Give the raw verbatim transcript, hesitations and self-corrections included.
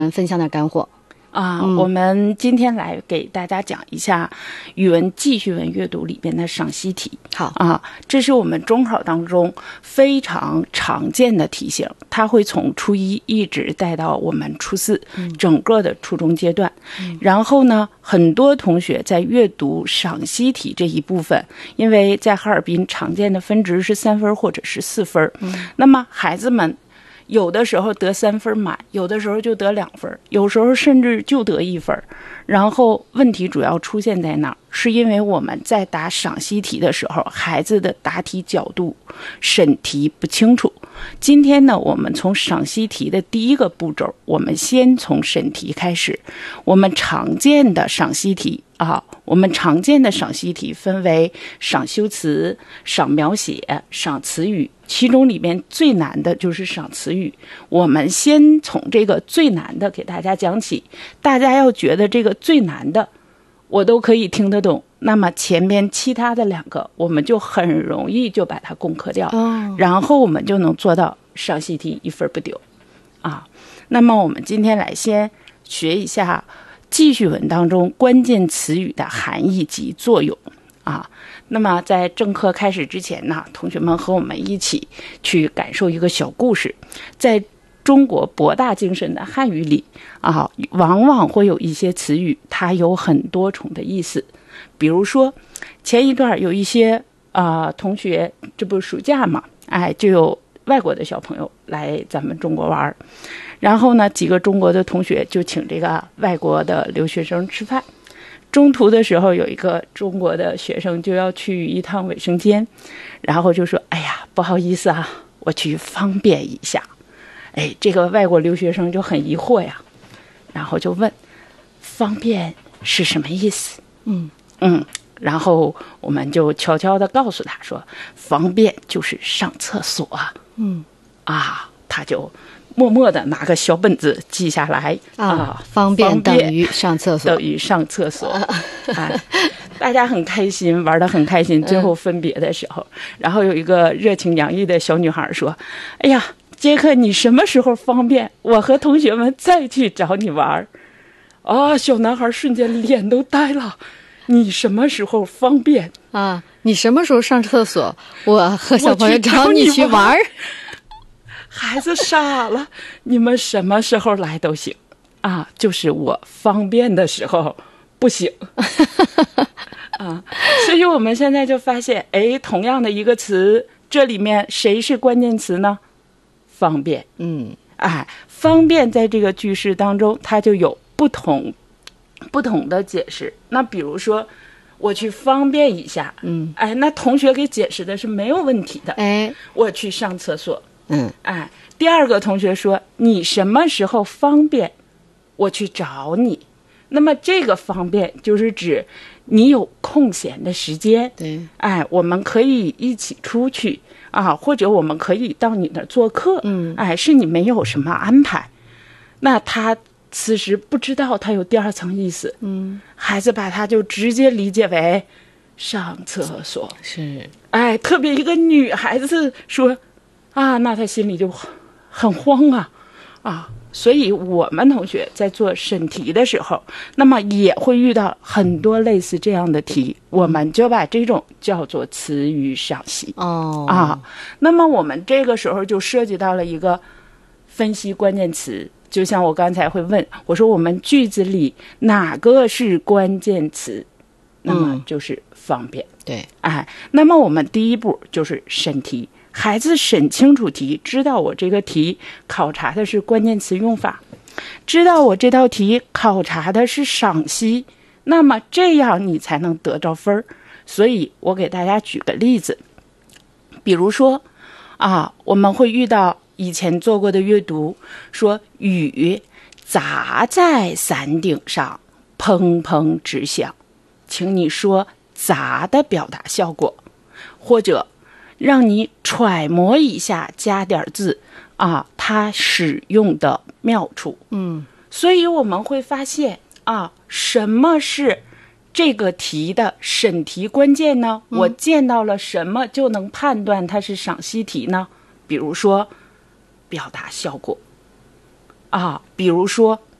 分享点干货啊、 嗯， 我们今天来给大家讲一下语文记叙文阅读里边的赏析题。 好啊，这是我们中考当中非常常见的题型，它会从初一一直带到我们初四，嗯、整个的初中阶段。嗯、然后呢，很多同学在阅读赏析题这一部分，因为在哈尔滨常见的分值是三分或者是四分，嗯、那么孩子们有的时候得三分满，有的时候就得两分，有时候甚至就得一分。然后问题主要出现在哪儿？是因为我们在答赏析题的时候，孩子的答题角度、审题不清楚。今天呢，我们从赏析题的第一个步骤，我们先从审题开始。我们常见的赏析题啊，我们常见的赏析题分为赏修辞、赏描写、赏词语。其中里面最难的就是赏词语，我们先从这个最难的给大家讲起。大家要觉得这个最难的我都可以听得懂，那么前面其他的两个我们就很容易就把它攻克掉，哦、然后我们就能做到赏析题一分不丢啊。那么我们今天来先学一下记叙文当中关键词语的含义及作用啊。那么在正课开始之前呢，同学们和我们一起去感受一个小故事。在中国博大精深的汉语里啊，往往会有一些词语，它有很多重的意思。比如说，前一段有一些啊、呃、同学，这不是暑假嘛，哎，就有外国的小朋友来咱们中国玩，然后呢，几个中国的同学就请这个外国的留学生吃饭。中途的时候，有一个中国的学生就要去一趟卫生间，然后就说：“哎呀，不好意思啊，我去方便一下。”哎，这个外国留学生就很疑惑呀，然后就问：“方便是什么意思？” 嗯嗯，然后我们就悄悄地告诉他说：“方便就是上厕所。” 嗯啊，他就默默地拿个小本子记下来啊， 啊方便等于上厕所， 等于上厕所。哎，大家很开心，玩得很开心。最后分别的时候，嗯、然后有一个热情洋溢的小女孩说：“哎呀，杰克，你什么时候方便？我和同学们再去找你玩。”啊，小男孩瞬间脸都呆了。你什么时候方便啊？你什么时候上厕所？我和小朋友找你去玩。 孩子傻了，你们什么时候来都行啊，就是我方便的时候不行啊。所以我们现在就发现，哎，同样的一个词，这里面谁是关键词呢？方便。 嗯， 哎，方便在这个句式当中，它就有不同不同的解释。那比如说，我去方便一下， 嗯， 哎，那同学给解释的是没有问题的。 哎， 我去上厕所。 嗯， 哎，第二个同学说：“你什么时候方便，我去找你。”那么这个方便就是指你有空闲的时间， 对， 哎，我们可以一起出去啊，或者我们可以到你那儿做客， 嗯， 哎，是你没有什么安排。那他此时不知道他有第二层意思， 嗯， 孩子把他就直接理解为上厕所， 是， 哎，特别一个女孩子说。啊，那他心里就很慌啊，啊，所以我们同学在做审题的时候，那么也会遇到很多类似这样的题，我们就把这种叫做词语赏析。 哦， 啊，那么我们这个时候就涉及到了一个分析关键词，就像我刚才会问，我说我们句子里哪个是关键词？那么就是方便。 嗯、对， 哎，那么我们第一步就是审题。孩子审清楚题，知道我这个题考察的是关键词用法，知道我这道题考察的是赏析，那么这样你才能得着分儿。所以我给大家举个例子，比如说啊，我们会遇到以前做过的阅读，说雨砸在伞顶上，砰砰直响，请你说砸的表达效果，或者让你揣摩一下，加点字啊，它使用的妙处。 嗯， 所以我们会发现啊，什么是这个题的审题关键呢？嗯、我见到了什么就能判断它是赏析题呢？比如说，表达效果。 啊，比如说